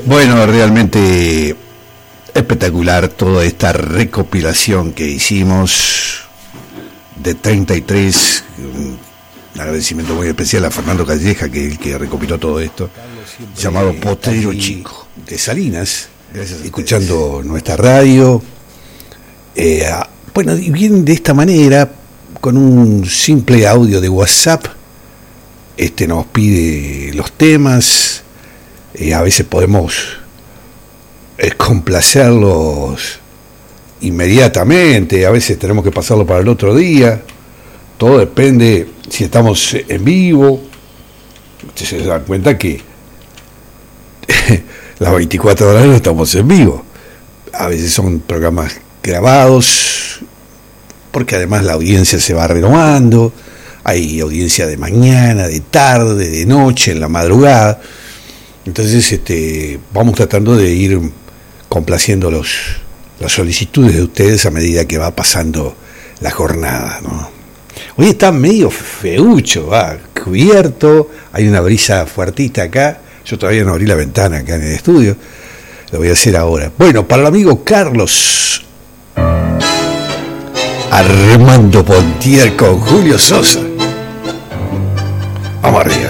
Bueno, realmente espectacular toda esta recopilación que hicimos de 33. Un agradecimiento muy especial a Fernando Calleja, que es el que recopiló todo esto, llamado Potrero Chico, de Salinas, escuchando nuestra radio. Bueno, y bien de esta manera, con un simple audio de WhatsApp, nos pide los temas. A veces podemos complacerlos inmediatamente, a veces tenemos que pasarlo para el otro día. Todo depende si estamos en vivo. Ustedes se dan cuenta que las 24 horas no estamos en vivo. A veces son programas grabados, porque además la audiencia se va renovando. Hay audiencia de mañana, de tarde, de noche, en la madrugada. Entonces vamos tratando de ir complaciendo las solicitudes de ustedes a medida que va pasando la jornada, ¿no? Hoy está medio feucho, cubierto, hay una brisa fuertita acá. Yo todavía no abrí la ventana acá en el estudio, lo voy a hacer ahora. Bueno, para el amigo Carlos Armando Pontier con Julio Sosa. Vamos arriba.